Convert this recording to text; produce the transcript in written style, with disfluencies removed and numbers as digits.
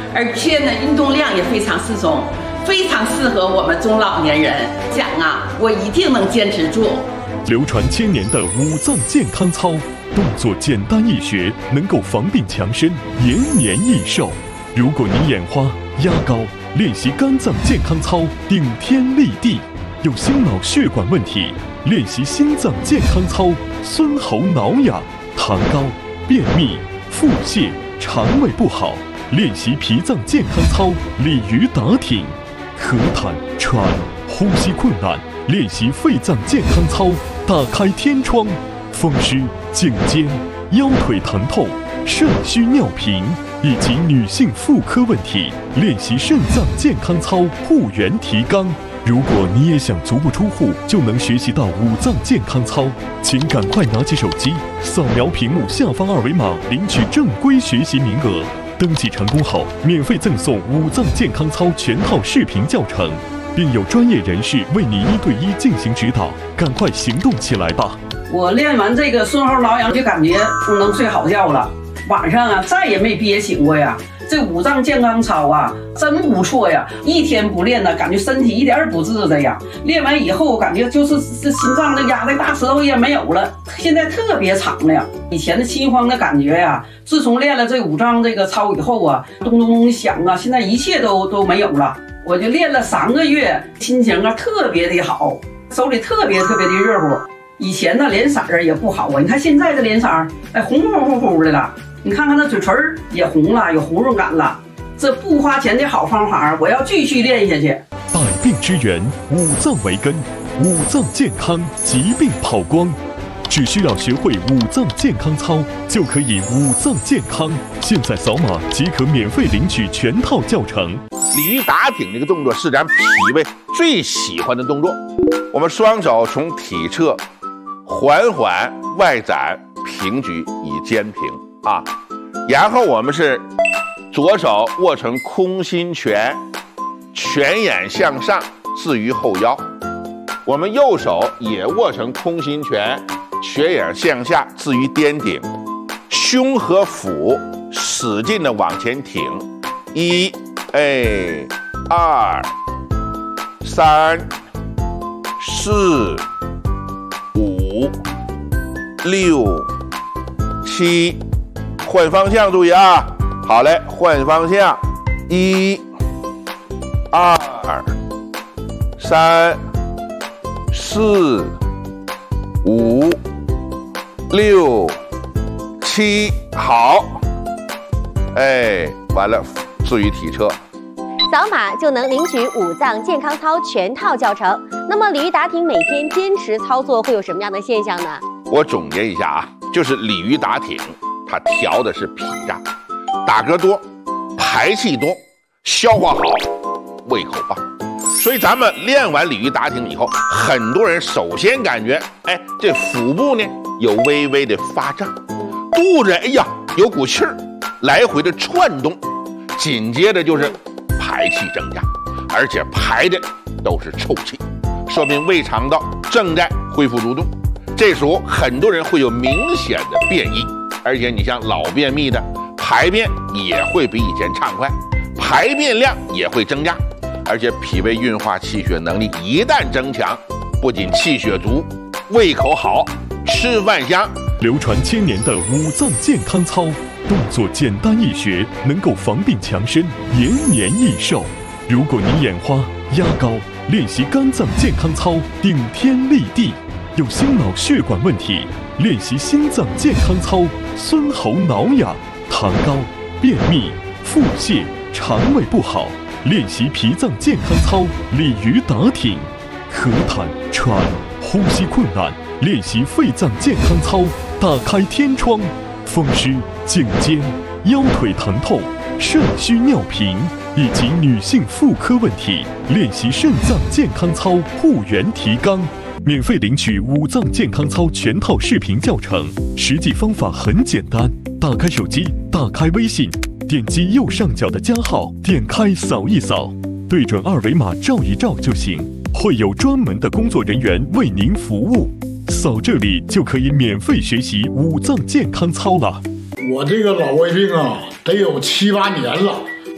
而且呢，运动量也非常适中，非常适合我们中老年人。讲啊，我一定能坚持住。 流传千年的五脏健康操，动作简单易学，能够防病强身，延年益寿。如果你眼花、压高，练习肝脏健康操，顶天立地；有心脑血管问题，练习心脏健康操，孙喉挠痒；痰高、便秘、腹泻、肠胃不好，练习脾脏健康操，鲤鱼打挺；咳痰、喘、呼吸困难，练习肺脏健康操，打开天窗；风湿、颈肩、腰腿疼痛、肾虚尿频以及女性妇科问题，练习肾脏健康操，护元提肛。如果你也想足不出户就能学习到五脏健康操，请赶快拿起手机，扫描屏幕下方二维码，领取正规学习名额。登记成功后，免费赠送五脏健康操全套视频教程，并有专业人士为你1对1进行指导。赶快行动起来吧！ 我练完这个孙猴挠痒，就感觉能睡好觉了，晚上啊再也没憋醒过呀。这五脏健康操啊，真不错呀！一天不练呢，感觉身体一点也不治的呀。练完以后，感觉就是这心脏的压的大石头也没有了，现在特别长了呀。以前的心慌的感觉呀，自从练了这五脏这个操以后啊，咚咚咚响啊，现在一切都没有了。我就练了3个月，心情啊特别的好，手里特别的热乎。以前呢脸色儿也不好啊，你看现在这脸色儿，哎，红乎乎的了。你看看那嘴唇也红了，有红润感了。这不花钱的好方法，我要继续练下去。 百病之源，五脏为根，五脏健康，疾病跑光。只需要学会五脏健康操，就可以五脏健康。现在扫码即可免费领取全套教程。 鲤鱼打挺这个动作是咱脾胃最喜欢的动作。我们双手从体侧缓缓外展平举以肩平啊，然后我们是左手握成空心拳，拳眼向上置于后腰，我们右手也握成空心拳，拳眼向下置于颠顶，胸和腹使劲的往前挺，1、2、3、4、5、6、7，换方向注意啊！好嘞，换方向，1、2、3、4、5、6、7，好，完了，置于体侧。 扫码就能领取五脏健康操全套教程。那么鲤鱼打挺每天坚持操作会有什么样的现象呢？ 我总结一下啊，就是鲤鱼打挺，它调的是脾脏，打嗝多，排气多，消化好，胃口棒。所以咱们练完鲤鱼打挺以后，很多人首先感觉，这腹部呢有微微的发胀，肚子有股气儿来回的窜动，紧接着就是排气增加，而且排的都是臭气，说明胃肠道正在恢复蠕动。这时候很多人会有明显的便意，而且你像老便秘的，排便也会比以前畅快，排便量也会增加，而且脾胃运化气血能力一旦增强，不仅气血足，胃口好，吃饭香。 流传千年的五脏健康操，动作简单易学，能够防病强身，延年益寿。如果你眼花、压高，练习肝脏健康操，顶天立地；有心脑血管问题，练习心脏健康操，孙喉挠痒；痰高、便秘、腹泻、肠胃不好，练习脾脏健康操，鲤鱼打挺；咳痰、喘、呼吸困难，练习肺脏健康操，打开天窗；风湿、颈肩、腰腿疼痛、肾虚尿频以及女性妇科问题，练习肾脏健康操，护元提肛。免费领取五脏健康操全套视频教程，实际方法很简单，打开手机，打开微信，点击右上角的加号，点开扫一扫，对准二维码照一照就行，会有专门的工作人员为您服务。扫这里就可以免费学习五脏健康操了。 我这个老胃病啊，得有7、8年了。